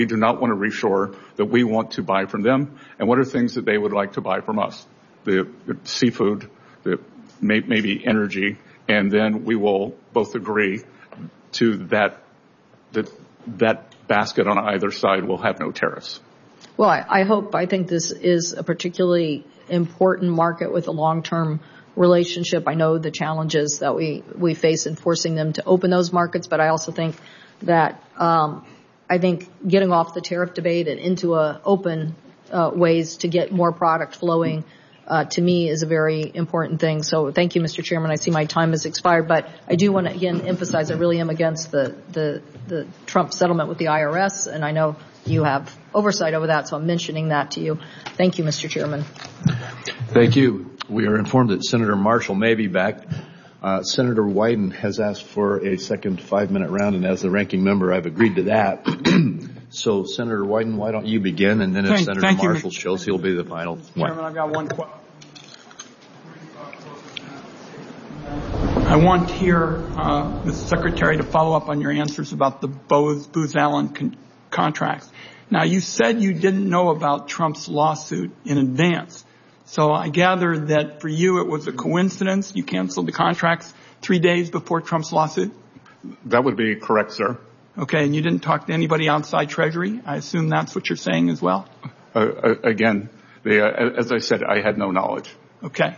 do not want to reshore, that we want to buy from them, and what are things that they would like to buy from us. The seafood, maybe energy, and then we will both agree to that basket on either side will have no tariffs. Well, I think this is a particularly important market with a long-term relationship. I know the challenges that we face in forcing them to open those markets, but I also think that getting off the tariff debate and into open ways to get more product flowing to me is a very important thing. So thank you, Mr. Chairman. I see my time has expired, but I do want to again emphasize I really am against the Trump settlement with the IRS, and I know you have oversight over that, so I'm mentioning that to you. Thank you, Mr. Chairman. Thank you. We are informed that Senator Marshall may be back. Senator Wyden has asked for a second 5-minute round, and as the ranking member, I've agreed to that. So, Senator Wyden, why don't you begin, and then if Senator Marshall shows, he'll be the final. Chairman, I've got one question. I want here, Mr. Secretary, to follow up on your answers about the Booz Allen contracts. Now, you said you didn't know about Trump's lawsuit in advance. So I gather that for you it was a coincidence. You canceled the contracts 3 days before Trump's lawsuit? That would be correct, sir. Okay, and you didn't talk to anybody outside Treasury? I assume that's what you're saying as well? Again, as I said, I had no knowledge. Okay.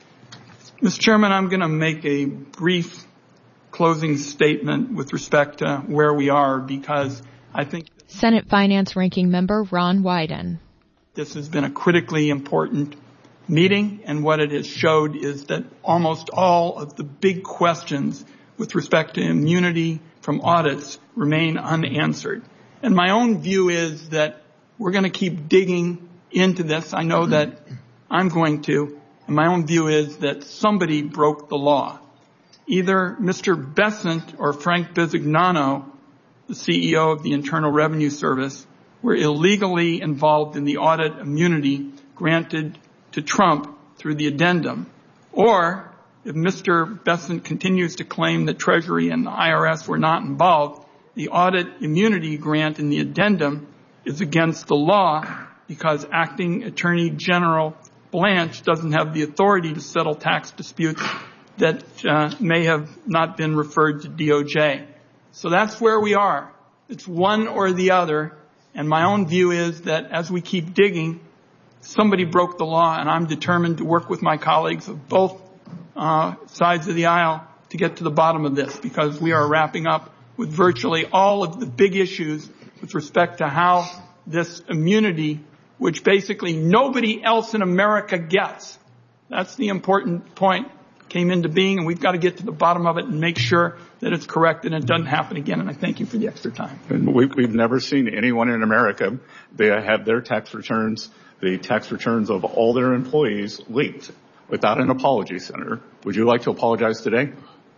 Mr. Chairman, I'm going to make a brief closing statement with respect to where we are because I think Senate Finance Ranking Member Ron Wyden. This has been a critically important meeting, and what it has showed is that almost all of the big questions with respect to immunity from audits remain unanswered. And my own view is that we're going to keep digging into this. I know that I'm going to. And my own view is that somebody broke the law. Either Mr. Bessent or Frank Bisignano, the CEO of the Internal Revenue Service, were illegally involved in the audit immunity granted to Trump through the addendum. Or if Mr. Bessent continues to claim that Treasury and the IRS were not involved, the audit immunity grant in the addendum is against the law because Acting Attorney General Blanche doesn't have the authority to settle tax disputes that may have not been referred to DOJ. So that's where we are. It's one or the other. And my own view is that as we keep digging, somebody broke the law, and I'm determined to work with my colleagues of both sides of the aisle to get to the bottom of this, because we are wrapping up with virtually all of the big issues with respect to how this immunity, which basically nobody else in America gets, that's the important point, came into being, and we've got to get to the bottom of it and make sure that it's correct and it doesn't happen again. And I thank you for the extra time. And we've never seen anyone in America, they have their tax returns, the tax returns of all their employees leaked without an apology, Senator. Would you like to apologize today?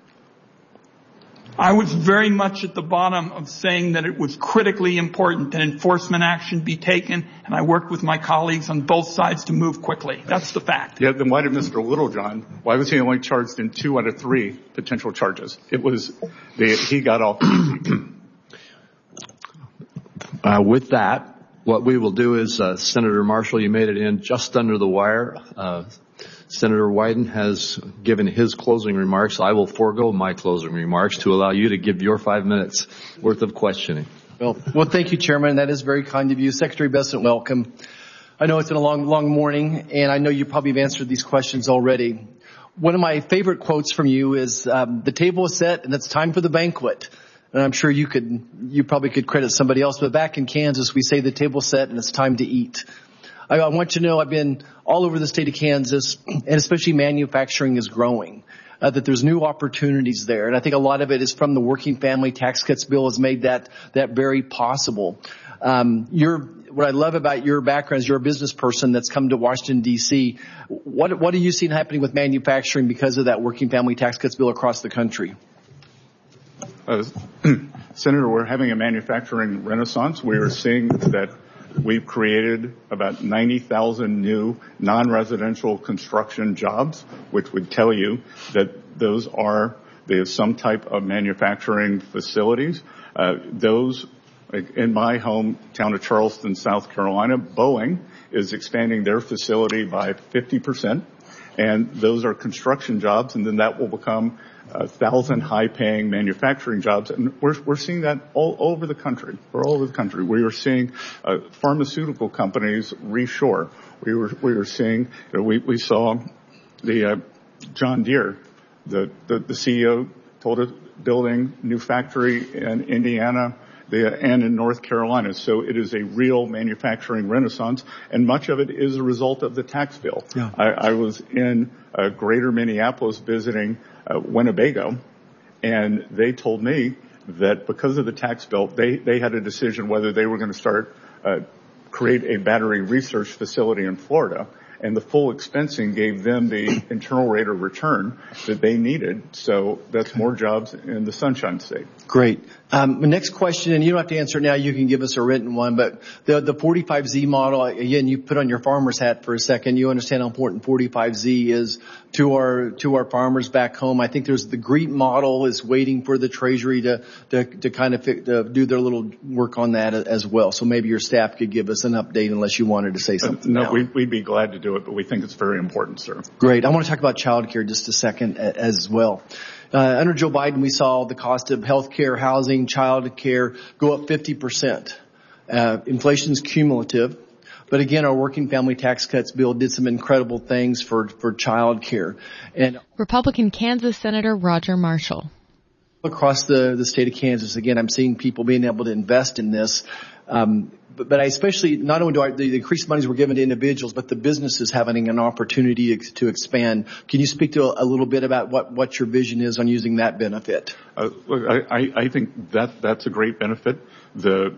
I was very much at the bottom of saying that it was critically important that enforcement action be taken, and I worked with my colleagues on both sides to move quickly. That's the fact. Yeah, then why did Mr. Littlejohn, why was he only charged in 2 out of 3 potential charges? It was, he got off. With that, what we will do is, Senator Marshall, you made it in just under the wire. Senator Wyden has given his closing remarks. I will forego my closing remarks to allow you to give your 5 minutes worth of questioning. Well, thank you, Chairman. That is very kind of you. Secretary Bessent, welcome. I know it's been a long morning, and I know you probably have answered these questions already. One of my favorite quotes from you is, the table is set and it's time for the banquet. And I'm sure you probably could credit somebody else, but back in Kansas, we say the table's set and it's time to eat. I want you to know I've been all over the state of Kansas, and especially manufacturing is growing, that there's new opportunities there. And I think a lot of it is from the Working Family Tax Cuts bill has made that very possible. What I love about your background is you're a business person that's come to Washington, D.C. What are you seeing happening with manufacturing because of that Working Family Tax Cuts bill across the country? Senator, we're having a manufacturing renaissance. We are seeing that we've created about 90,000 new non-residential construction jobs, which would tell you that they have some type of manufacturing facilities. Those Like in my hometown of Charleston, South Carolina, Boeing is expanding their facility by 50%, and those are construction jobs, and then that will become 1,000 high-paying manufacturing jobs, and we're seeing that all over the country. We're all over the country. We are seeing pharmaceutical companies reshore. We were seeing, we saw the John Deere, the CEO told us building new factory in Indiana and in North Carolina. So it is a real manufacturing renaissance, and much of it is a result of the tax bill. Yeah. I was in greater Minneapolis visiting Winnebago, and they told me that because of the tax bill, they had a decision whether they were going to start create a battery research facility in Florida. And the full expensing gave them the internal rate of return that they needed. So that's more jobs in the Sunshine State. Great. Next question, and you don't have to answer it now. You can give us a written one. But the 45Z model, again, you put on your farmer's hat for a second. You understand how important 45Z is to our farmers back home. I think there's the GREET model is waiting for the Treasury to kind of do their little work on that as well. So maybe your staff could give us an update unless you wanted to say something. No, we'd be glad to do it, but we think it's very important, sir. Great. I want to talk about child care just a second as well. Under Joe Biden, we saw the cost of health care, housing, child care go up 50%. Inflation's cumulative. But again, our working family tax cuts bill did some incredible things for child care. And Republican Kansas Senator Roger Marshall. Across the state of Kansas, again, I'm seeing people being able to invest in this. But I especially, not only do the increased monies we're given to individuals, but the businesses having an opportunity to expand. Can you speak to a little bit about what your vision is on using that benefit? Look, I think that's a great benefit. The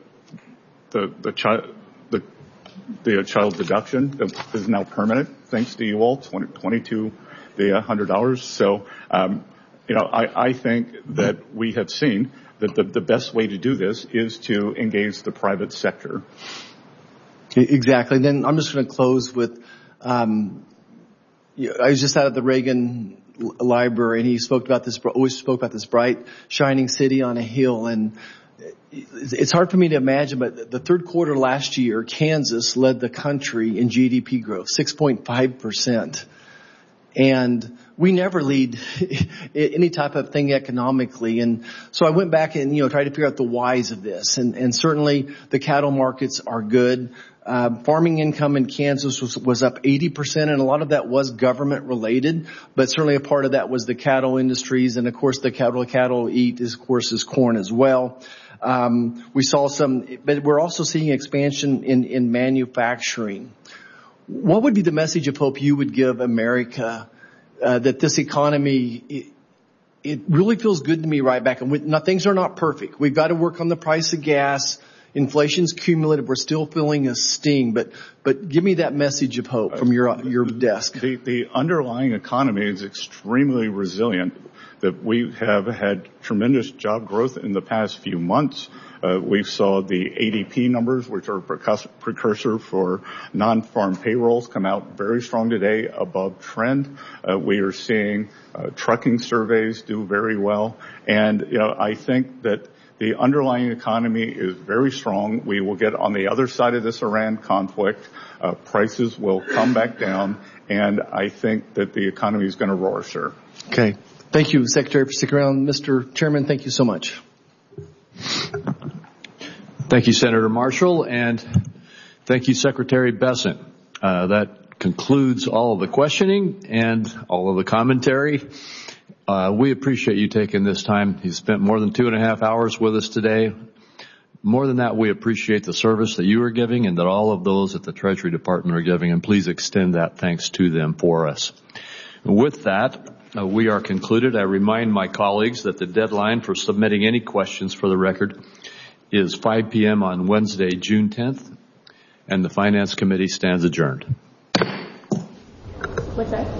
child deduction is now permanent, thanks to you all, $2,200. So, I think that we have seen that the best way to do this is to engage the private sector. Exactly. Then I'm just going to close with, I was just out at the Reagan Library, and he always spoke about this bright, shining city on a hill. And it's hard for me to imagine, but the third quarter last year, Kansas led the country in GDP growth, 6.5%. And we never lead any type of thing economically. And so I went back and, tried to figure out the whys of this. And certainly the cattle markets are good. Farming income in Kansas was up 80%, and a lot of that was government related, but certainly a part of that was the cattle industries. And of course the cattle eat is corn as well. We saw but we're also seeing expansion in manufacturing. What would be the message of hope you would give America that this economy, it really feels good to me right back. And now, things are not perfect. We've got to work on the price of gas. Inflation's cumulative. We're still feeling a sting. But give me that message of hope from your desk. The underlying economy is extremely resilient. That we have had tremendous job growth in the past few months. We saw the ADP numbers, which are precursor for non-farm payrolls, come out very strong today, above trend. We are seeing trucking surveys do very well. And, I think that the underlying economy is very strong. We will get on the other side of this Iran conflict. Prices will come back down. And I think that the economy is going to roar, sir. Okay. Thank you, Secretary, for sticking around. Mr. Chairman, thank you so much. Thank you, Senator Marshall, and thank you, Secretary Bessent. That concludes all of the questioning and all of the commentary. We appreciate you taking this time. You spent more than 2.5 hours with us today. More than that, we appreciate the service that you are giving and that all of those at the Treasury Department are giving, and please extend that thanks to them for us. With that, we are concluded. I remind my colleagues that the deadline for submitting any questions for the record is 5 p.m. on Wednesday, June 10th, and the Finance Committee stands adjourned. What's that?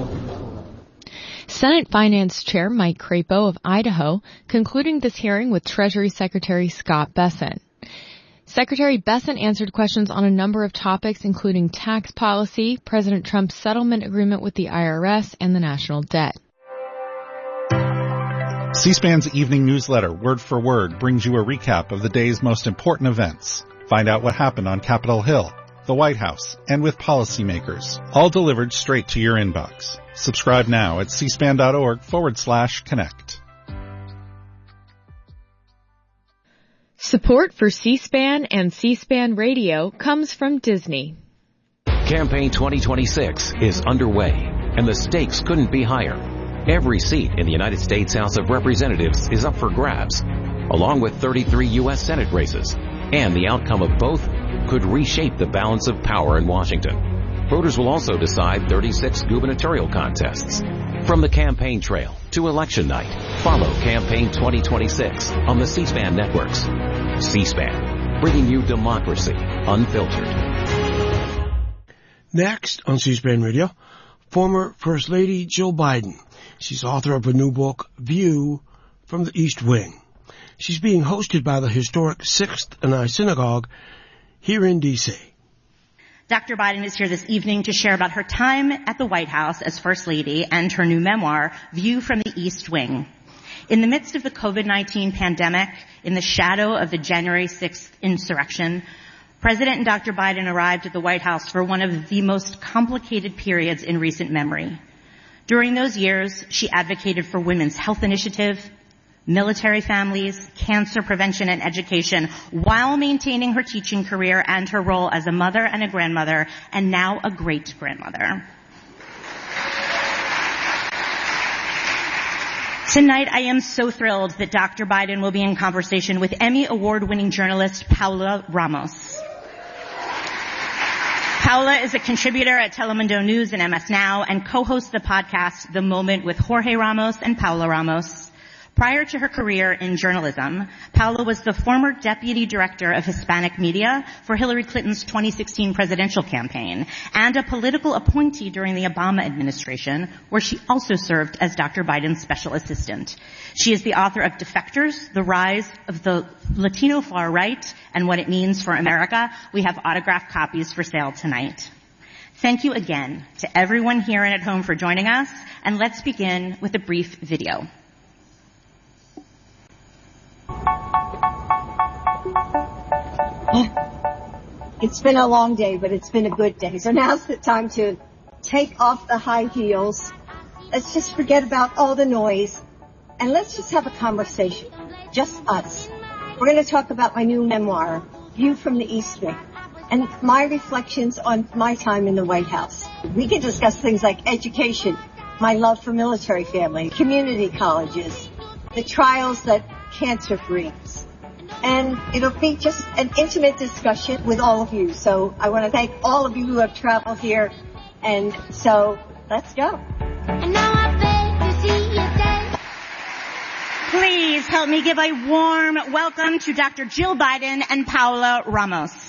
Senate Finance Chair Mike Crapo of Idaho concluding this hearing with Treasury Secretary Scott Bessent. Secretary Bessent answered questions on a number of topics, including tax policy, President Trump's settlement agreement with the IRS, and the national debt. C-SPAN's evening newsletter, Word for Word, brings you a recap of the day's most important events. Find out what happened on Capitol Hill, the White House, and with policymakers, all delivered straight to your inbox. Subscribe now at cspan.org/connect. Support for C-SPAN and C-SPAN Radio comes from Disney. Campaign 2026 is underway, and the stakes couldn't be higher. Every seat in the United States House of Representatives is up for grabs, along with 33 U.S. Senate races, and the outcome of both could reshape the balance of power in Washington. Voters will also decide 36 gubernatorial contests. From the campaign trail to election night, follow Campaign 2026 on the C-SPAN networks. C-SPAN, bringing you democracy unfiltered. Next on C-SPAN Radio, former First Lady Jill Biden. She's author of a new book, View from the East Wing. She's being hosted by the historic 6th and I Synagogue here in D.C. Dr. Biden is here this evening to share about her time at the White House as First Lady and her new memoir, View from the East Wing. In the midst of the COVID-19 pandemic, in the shadow of the January 6th insurrection, President and Dr. Biden arrived at the White House for one of the most complicated periods in recent memory. During those years, she advocated for women's health initiative, military families, cancer prevention and education, while maintaining her teaching career and her role as a mother and a grandmother, and now a great-grandmother. Tonight, I am so thrilled that Dr. Biden will be in conversation with Emmy Award-winning journalist Paola Ramos. Paola is a contributor at Telemundo News and MS Now and co-hosts the podcast The Moment with Jorge Ramos and Paola Ramos. Prior to her career in journalism, Paola was the former deputy director of Hispanic media for Hillary Clinton's 2016 presidential campaign and a political appointee during the Obama administration, where she also served as Dr. Biden's special assistant. She is the author of Defectors, The Rise of the Latino Far Right and What It Means for America. We have autographed copies for sale tonight. Thank you again to everyone here and at home for joining us, and let's begin with a brief video. It's been a long day, but it's been a good day. So now's the time to take off the high heels. Let's just forget about all the noise, and let's just have a conversation. Just us. We're going to talk about my new memoir, View from the East Wing, and my reflections on my time in the White House. We can discuss things like education, my love for military family, community colleges, the trials that cancer brings. And it'll be just an intimate discussion with all of you. So I want to thank all of you who have traveled here. And so let's go. And now I beg to see you dance. Please help me give a warm welcome to Dr. Jill Biden and Paola Ramos.